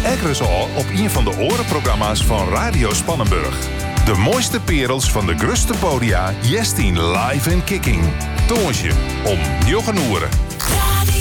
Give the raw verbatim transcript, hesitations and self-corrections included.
Ekkeres al op een van de orenprogramma's van Radio Spannenburg. De mooiste perels van de grootste podia, jestien live en kicking. Toonsje om njogen oeren.